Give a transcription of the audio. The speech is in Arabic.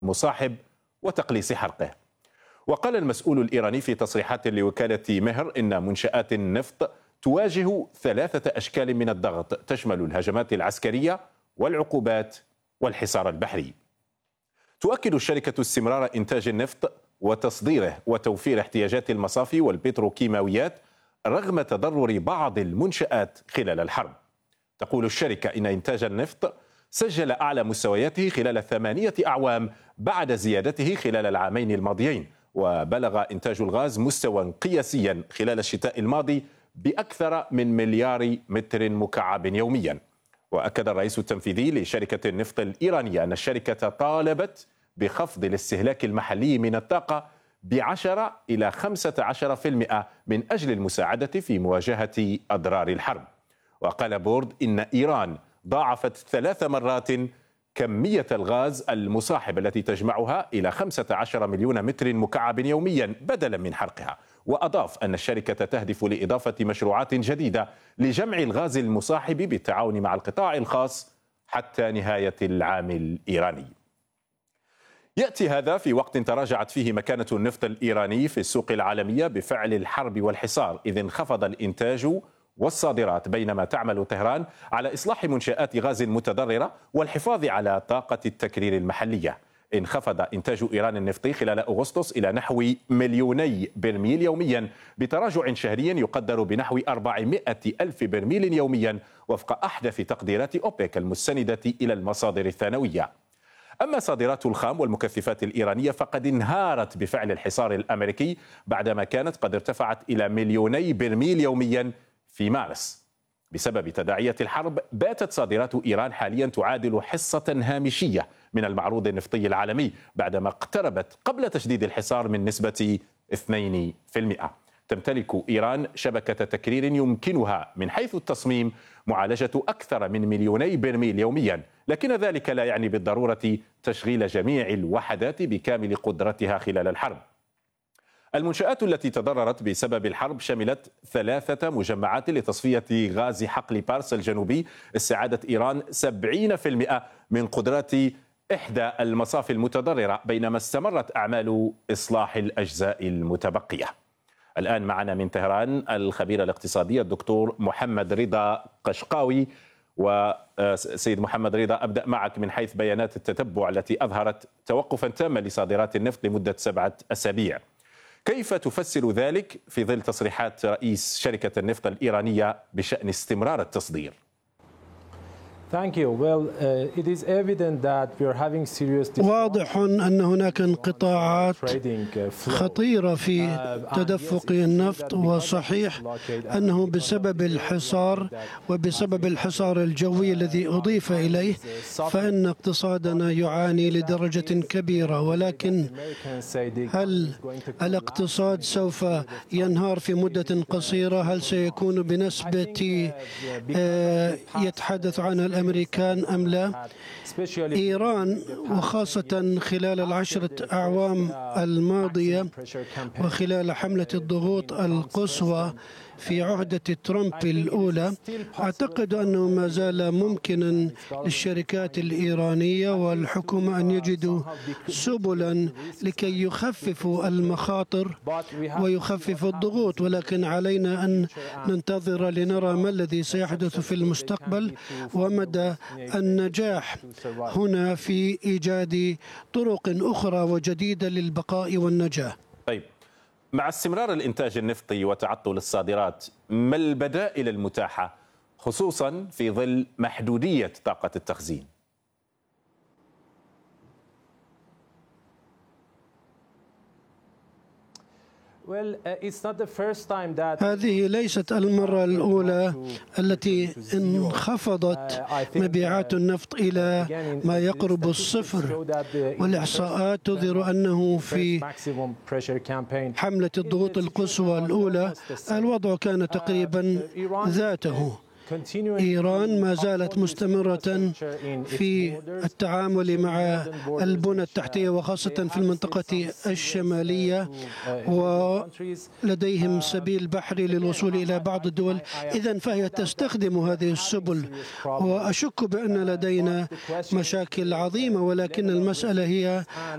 المصاحب وتقليص حرقه. وقال المسؤول الإيراني في تصريحات لوكالة مهر إن منشآت النفط تواجه 3 أشكال من الضغط تشمل الهجمات العسكرية والعقوبات والحصار البحري. تؤكد الشركة استمرار إنتاج النفط وتصديره وتوفير احتياجات المصافي والبتروكيماويات رغم تضرر بعض المنشآت خلال الحرب. تقول الشركة إن إنتاج النفط سجل أعلى مستوياته خلال 8 أعوام بعد زيادته خلال العامين الماضيين، وبلغ إنتاج الغاز مستوى قياسيا خلال الشتاء الماضي بأكثر من مليار متر مكعب يوميا. وأكد الرئيس التنفيذي لشركة النفط الإيرانية أن الشركة طالبت بخفض الاستهلاك المحلي من الطاقة ب10 إلى 15% من أجل المساعدة في مواجهة أضرار الحرب. وقال بورد إن إيران ضاعفت 3 مرات كمية الغاز المصاحب التي تجمعها إلى 15 مليون متر مكعب يوميا بدلا من حرقها. وأضاف أن الشركة تهدف لإضافة مشروعات جديدة لجمع الغاز المصاحب بالتعاون مع القطاع الخاص حتى نهاية العام الإيراني. يأتي هذا في وقت تراجعت فيه مكانة النفط الإيراني في السوق العالمية بفعل الحرب والحصار، إذ انخفض الإنتاج والصادرات، بينما تعمل طهران على إصلاح منشآت غاز متضررة والحفاظ على طاقة التكرير المحلية. انخفض إنتاج إيران النفطي خلال أغسطس إلى نحو 2,000,000 برميل يوميا بتراجع شهري يقدر بنحو 400,000 برميل يوميا وفق أحدث تقديرات أوبك المستندة إلى المصادر الثانوية. أما صادرات الخام والمكثفات الإيرانية فقد انهارت بفعل الحصار الأمريكي بعدما كانت قد ارتفعت إلى 2,000,000 برميل يوميا في مارس. بسبب تداعيات الحرب باتت صادرات إيران حاليا تعادل حصة هامشية من المعروض النفطي العالمي بعدما اقتربت قبل تشديد الحصار من نسبة 2%. تمتلك إيران شبكة تكرير يمكنها من حيث التصميم معالجة أكثر من 2,000,000 برميل يوميا، لكن ذلك لا يعني بالضرورة تشغيل جميع الوحدات بكامل قدرتها خلال الحرب. المنشآت التي تضررت بسبب الحرب شملت 3 مجمعات لتصفية غاز حقل بارس الجنوبي استعادت إيران 70% من قدرات إحدى المصافي المتضررة، بينما استمرت أعمال إصلاح الأجزاء المتبقية. الآن معنا من طهران الخبير الاقتصادي الدكتور محمد رضا قشقاوي. وسيد محمد رضا، أبدأ معك من حيث بيانات التتبع التي أظهرت توقفا تاما لصادرات النفط لمدة 7 أسابيع. كيف تفسر ذلك في ظل تصريحات رئيس شركة النفط الإيرانية بشأن استمرار التصدير؟ واضح أن هناك انقطاعات خطيرة في تدفق النفط، وصحيح أنه بسبب الحصار وبسبب الحصار الجوي الذي أضيف إليه فإن اقتصادنا يعاني لدرجة كبيرة، ولكن هل الاقتصاد سوف ينهار في مدة قصيرة؟ هل سيكون بنسبة يتحدث عنها الأمريكان أم لا؟ إيران وخاصة خلال 10 أعوام الماضية وخلال حملة الضغوط القصوى في عهدة ترامب الأولى، أعتقد أنه ما زال ممكنا للشركات الإيرانية والحكومة أن يجدوا سبلا لكي يخففوا المخاطر ويخففوا الضغوط، ولكن علينا أن ننتظر لنرى ما الذي سيحدث في المستقبل ومدى النجاح هنا في إيجاد طرق أخرى وجديدة للبقاء والنجاة. طيب، مع استمرار الإنتاج النفطي وتعطل الصادرات، ما البدائل المتاحة خصوصا في ظل محدودية طاقة التخزين؟ هذه ليست المرة الأولى التي انخفضت مبيعات النفط إلى ما يقرب الصفر، والإحصاءات تظهر أنه في حملة الضغوط القصوى الأولى الوضع كان تقريبا ذاته. إيران ما زالت مستمرة في التعامل مع البنى التحتية وخاصة في المنطقة الشمالية، ولديهم سبيل بحري للوصول إلى بعض الدول، إذن فهي تستخدم هذه السبل. وأشك بأن لدينا مشاكل عظيمة، ولكن المسألة هي